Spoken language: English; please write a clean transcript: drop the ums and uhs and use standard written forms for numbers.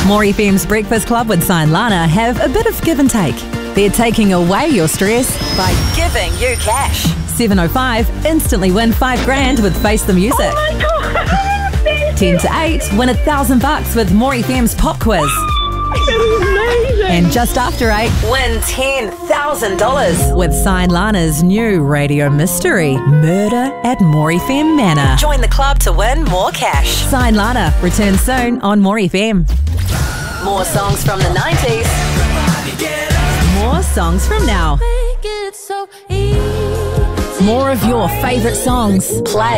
More FM's Breakfast Club with Sign Lana have a bit of give and take. They're taking away your stress by giving you cash. 7:05, instantly win $5,000 with Face the Music. Oh my God! 10 to 8, win $1,000 with More FM's Pop Quiz. That is amazing! And just after 8, win $10,000 with Sign Lana's new radio mystery, Murder at More FM Manor. Join the club to win more cash. Sign Lana returns soon on More FM. More songs from the 90s. More songs from now. More of your favourite songs. Play